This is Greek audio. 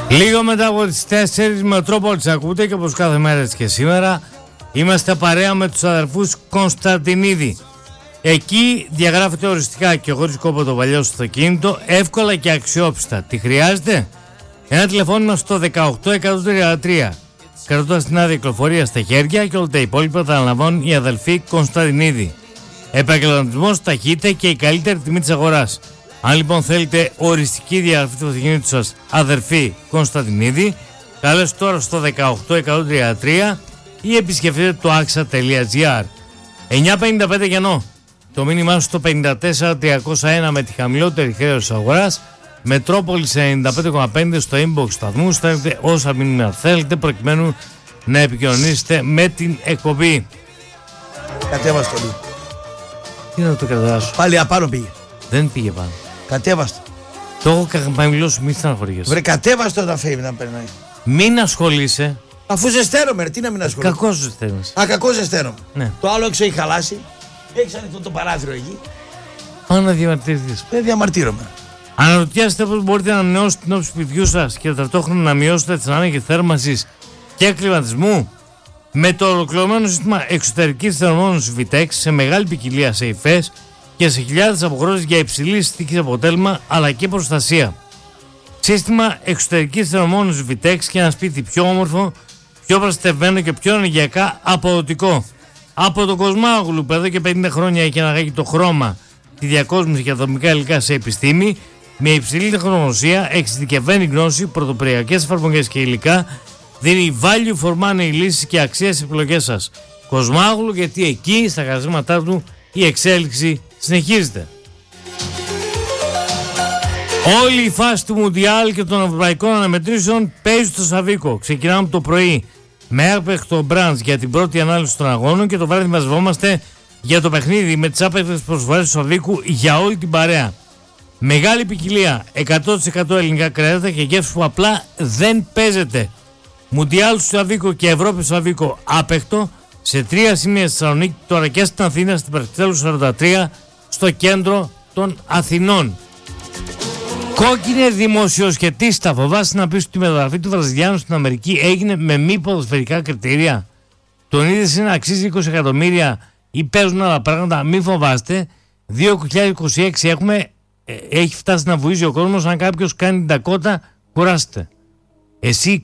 Λίγο μετά από τις 4 Μετρόπολης ακούτε, και όπως κάθε μέρα έτσι και σήμερα είμαστε παρέα με τους αδερφούς Κωνσταντινίδη. Εκεί διαγράφεται οριστικά και χωρίς κόπο το παλιό στο αυτοκίνητο, εύκολα και αξιόπιστα. Τι χρειάζεται? Ένα τηλεφώνημα στο 18133. Κρατώντας την άδεια κυκλοφορία στα χέρια, και όλα τα υπόλοιπα θα αναλαμβάνουν οι αδελφοί Κωνσταντινίδη. Επαγγελματισμός, ταχύτητα και η καλύτερη τιμή της αγοράς. Αν λοιπόν θέλετε οριστική διαγραφή του αυτοκινήτου σας, αδερφοί Κωνσταντινίδη, καλέστε τώρα στο 18133 ή επισκεφτείτε το axa.gr. 9.55 γεννό. Το μήνυμά στο 54301 με τη χαμηλότερη χρέωση αγοράς. Μετρόπολης 95,5 στο inbox σταθμού. Στέλνετε όσα μήνυμα θέλετε προκειμένου να επικοινωνήσετε με την εκπομπή. Κατέβασε το λίγο. Τι να το κατεβάσω? Πάλι απάνω πήγε. Δεν πήγε πάνω. Κατέβασε το. Το έχω χαμηλώσει, μην στεναχωριέσαι. Βρε, κατέβασε το να φεύγει να περνάει. Μην ασχολείσαι. Αφού ζεσταίνομαι, τι να μην ασχολείσαι. Κακός ζεσταίνεσαι. Α, κακό ζεσταίνομαι. Ναι. Το άλλο έξω έχει χαλάσει. Έχει ανοιχτό το παράθυρο εκεί. Πάω να διαμαρτυρηθείς. Δεν διαμαρτύρομαι. Αναρωτιάστε πώς μπορείτε να ανανεώσετε την όψη του σπιτιού σας και ταυτόχρονα να μειώσετε τις ανάγκες θέρμανσης και κλιματισμού? Με το ολοκληρωμένο σύστημα εξωτερικής θερμομόνωσης Vitex σε μεγάλη ποικιλία σε υφές και σε χιλιάδες αποχρώσεις για υψηλή στοίχης αποτέλεσμα αλλά και προστασία. Σύστημα εξωτερικής θερμομόνωσης Vitex και ένα σπίτι πιο όμορφο, πιο προστατευμένο και πιο ενεργειακά αποδοτικό. Από τον Κοσμάγλου που εδώ και 50 χρόνια έχει αναγάγει το χρώμα, τη διακόσμηση και ατομικά υλικά σε επιστήμη, με υψηλή τεχνογνωσία, εξειδικευμένη γνώση, πρωτοποριακές εφαρμογές και υλικά, δίνει value for money λύσεις και αξία στις επιλογές σας. Κοσμάγλου, γιατί εκεί στα χαρακτηριστικά του η εξέλιξη συνεχίζεται. Όλη η φάση του Μουντιάλ και των ευρωπαϊκών αναμετρήσεων παίζει στο Σαββίκο. Ξεκινάμε το πρωί με έπαιχτο μπραντς για την πρώτη ανάλυση των αγώνων και το βράδυ μαζευόμαστε για το παιχνίδι με τις άπαικτες προσφορές του Σαββίκου για όλη την παρέα. Μεγάλη ποικιλία, 100% ελληνικά κρέατα και γεύση που απλά δεν παίζεται. Μουντιάλ στο Σαββίκο και Ευρώπη στο Σαββίκο άπαικτο σε 3 σημεία στη Θεσσαλονίκη, τώρα και στην Αθήνα, στην Περιστέλου 43, στο κέντρο των Αθηνών. Κόκκινε δημοσιοσχετίστα, φοβάσαι να πεις ότι η μεταγραφή του Βραζιλιάνου στην Αμερική έγινε με μη ποδοσφαιρικά κριτήρια? Τον είδες να αξίζει 20 εκατομμύρια ή παίζουν άλλα πράγματα? Μην φοβάστε. 2026 έχουμε, έχει φτάσει να βουίζει ο κόσμος. Αν κάποιος κάνει την τακότα, κουράστε. Εσύ